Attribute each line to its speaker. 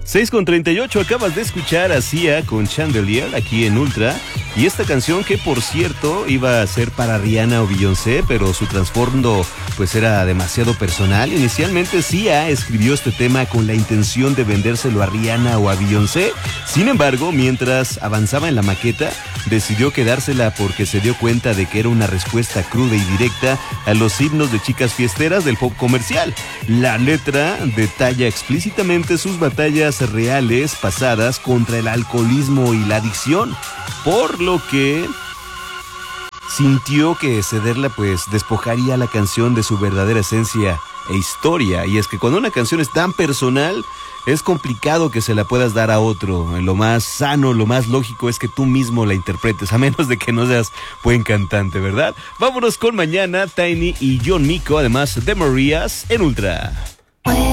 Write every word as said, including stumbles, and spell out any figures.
Speaker 1: seis con treinta y ocho, acabas de escuchar a Sia con Chandelier aquí en Ultra. Y esta canción que, por cierto, iba a ser para Rihanna o Beyoncé, pero su trasfondo pues era demasiado personal. Inicialmente Sia escribió este tema con la intención de vendérselo a Rihanna o a Beyoncé. Sin embargo, mientras avanzaba en la maqueta, decidió quedársela porque se dio cuenta de que era una respuesta cruda y directa a los himnos de chicas fiesteras del pop comercial. La letra detalla explícitamente sus batallas reales pasadas contra el alcoholismo y la adicción, por lo que sintió que cederla pues despojaría a la canción de su verdadera esencia e historia. Y es que cuando una canción es tan personal, es complicado que se la puedas dar a otro. Lo más sano, lo más lógico es que tú mismo la interpretes, a menos de que no seas buen cantante, ¿verdad? Vámonos con Mañana, Tiny y John Mico, además de Marías en Ultra.